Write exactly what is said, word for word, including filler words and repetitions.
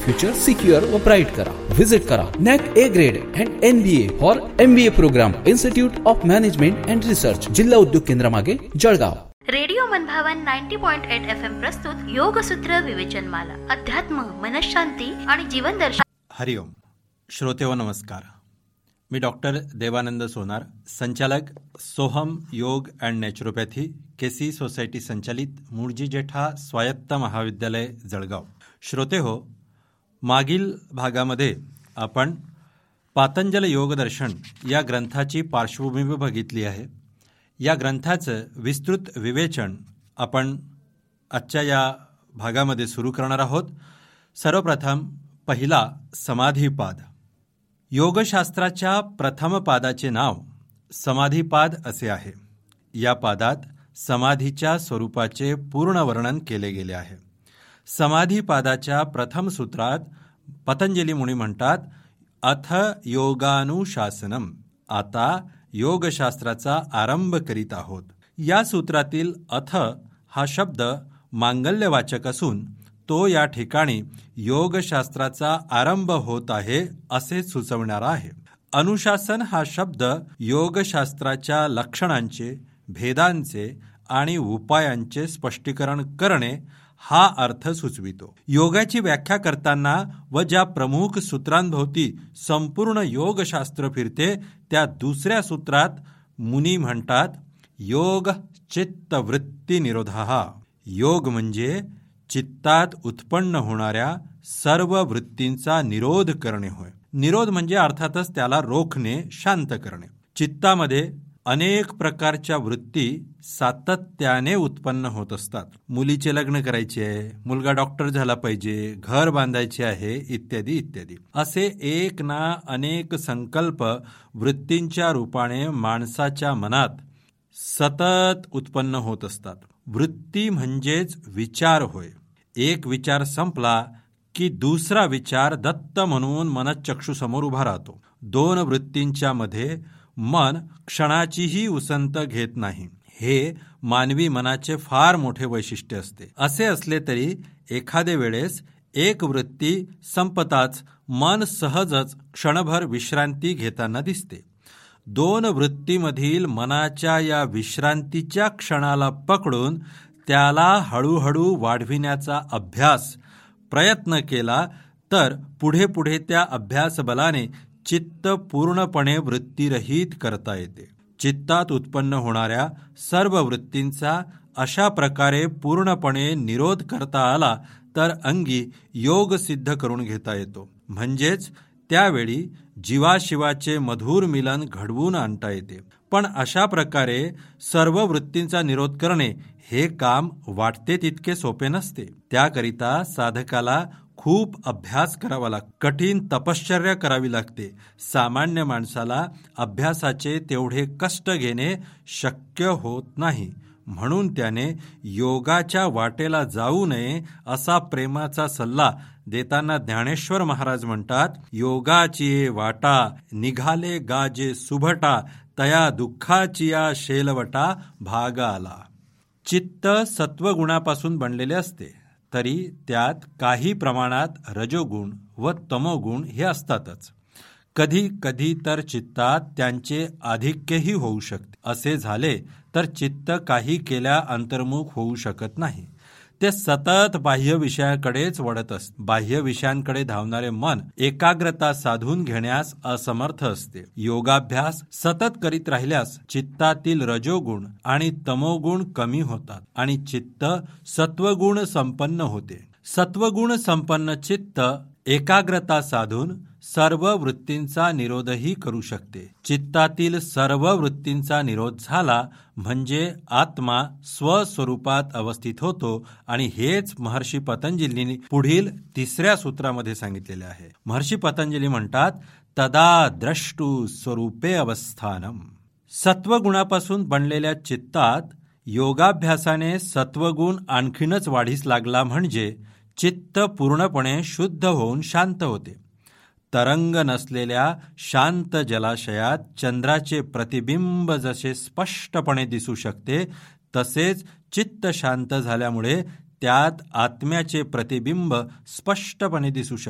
Future secure व bright करा. Visit करा NAAC A grade and N B A for M B A programme, institute of management and research, जिल्हा उद्योग केंद्र मागे, जळगाव. रेडिओ मनभावन नव्वद पॉइंट आठ एफ एम प्रस्तुत योगसूत्र विवेचनमाला, अध्यात्म, मनशांती आणि जीवन दर्शन. हरिओम. श्रोतेव नमस्कार. मी डॉक्टर देवानंद सोनार, संचालक सोहम योग अँड नॅचरोपॅथी, केसी सोसायटी संचालित मूळजी जेठा स्वायत्त महाविद्यालय, जळगाव. श्रोते हो, मागील भागामध्ये आपण पातंजल योगदर्शन या ग्रंथाची पार्श्वभूमी बघितली आहे. या ग्रंथाचं विस्तृत विवेचन आपण आजच्या या भागामध्ये सुरू करणार आहोत. सर्वप्रथम पहिला समाधीपाद. योगशास्त्राच्या प्रथम पादाचे नाव समाधीपाद असे आहे. या पादात समाधीच्या स्वरूपाचे पूर्ण वर्णन केले गेले आहे. समाधीपादाच्या प्रथम सूत्रात पतंजली मुनी म्हणतात, अथ योगानुशासनम, आता योगशास्त्राचा आरंभ करीत आहोत. या सूत्रातील अथ हा शब्द मांगल्यवाचक असून तो या ठिकाणी योगशास्त्राचा आरंभ होत आहे असे सुचवणारा आहे. अनुशासन हा शब्द योगशास्त्राच्या लक्षणांचे, भेदांचे आणि उपायांचे स्पष्टीकरण करणे हा अर्थ सुचवितो. योगाची व्याख्या करताना व ज्या प्रमुख सूत्रांभोवती संपूर्ण योगशास्त्र फिरते त्या दुसऱ्या सूत्रात मुनी म्हणतात, योग चित्तवृत्ती निरोधः. योग म्हणजे चित्तात उत्पन्न होणाऱ्या सर्व वृत्तींचा निरोध करणे होय. निरोध म्हणजे अर्थातच त्याला रोखणे, शांत करणे. चित्तामध्ये अनेक प्रकारच्या वृत्ती सातत्याने उत्पन्न होत असतात. मुलीचे लग्न करायचे आहे, मुलगा डॉक्टर झाला पाहिजे, घर बांधायचे आहे, इत्यादी इत्यादी. असे एक ना अनेक संकल्प वृत्तींच्या रूपाने माणसाच्या मनात सतत उत्पन्न होत असतात. वृत्ती म्हणजेच विचार होय. एक विचार संपला की दुसरा विचार दत्त म्हणून मनःचक्षुसमोर उभा राहतो. दोन वृत्तींच्या मध्ये मन क्षणाचीही उसंत घेत नाही. हे मानवी मनाचे फार मोठे वैशिष्ट्य असते. असे असले तरी एखादे वेळेस एक वृत्ती संपताच मन सहजच क्षणभर विश्रांती घेताना दिसते. दोन वृत्तीमधील मनाच्या या विश्रांतीच्या क्षणाला पकडून त्याला हळूहळू वाढविण्याचा अभ्यास प्रयत्न केला तर पुढे पुढे त्या अभ्यास बलाने चित्त पूर्णपणे वृत्तीरहित करता येते. चित्तात उत्पन्न होणाऱ्या सर्व वृत्तींचा अशा प्रकारे पूर्णपणे निरोध करता आला तर अंगी योग सिद्ध करून घेता येतो. म्हणजेच त्यावेळी जीवाशिवाचे मधुर मिलन घडवून आणता येते. पण अशा प्रकारे सर्व वृत्तींचा निरोध करणे हे काम वाटते तितके सोपे नसते. त्याकरिता साधकाला खूप अभ्यास करावा लागतो, कठीण तपश्चर्या करावी लागते. सामान्य माणसाला अभ्यासाचे तेवढे कष्ट घेणे शक्य होत नाही. म्हणून त्याने योगाच्या वाटेला जाऊ नये असा प्रेमाचा सल्ला देताना ज्ञानेश्वर महाराज म्हणतात, योगाची वाटा निघाले गाजे सुभटा, तया दुःखाचिया शेलवटा भाग आला. चित्त सत्वगुणापासून बनलेले असते, तरी त्यात काही प्रमाणात रजोगुण व तमोगुण हे असतातच. कधी कधी तर चित्तात त्यांचे आधिक्यही होऊ शकते. असे झाले तर चित्त काही केल्या अंतर्मुख होऊ शकत नाही. ते सतत बाह्य विषयाकडेच वळत असते. बाह्य विषयांकडे धावणारे मन एकाग्रता साधून घेण्यास असमर्थ असते. योगाभ्यास सतत करीत राहिल्यास चित्तातील रजोगुण आणि तमोगुण कमी होतात आणि चित्त सत्वगुण संपन्न होते. सत्वगुण संपन्न चित्त एकाग्रता साधून सर्व वृत्तींचा निरोधही करू शकते. चित्तातील सर्व वृत्तींचा निरोध झाला म्हणजे आत्मा स्वस्वरूपात अवस्थित होतो आणि हेच महर्षी पतंजलींनी पुढील तिसऱ्या सूत्रामध्ये सांगितलेले आहे. महर्षी पतंजली म्हणतात, तदा द्रष्टु स्वरूपे अवस्थानम. सत्वगुणापासून बनलेल्या चित्तात योगाभ्यासाने सत्वगुण आणखीनच वाढीस लागला म्हणजे चित्त पूर्णपणे शुद्ध होऊन शांत होते. तरंग नसलेल्या शांत जलाशयात चंद्राचे प्रतिबिंब जसे स्पष्टपणे दिसू शकते, तसेच चित्त शांत झाल्यामुळे त्यात आत्म्याचे प्रतिबिंब स्पष्टपणे दिसू शकते.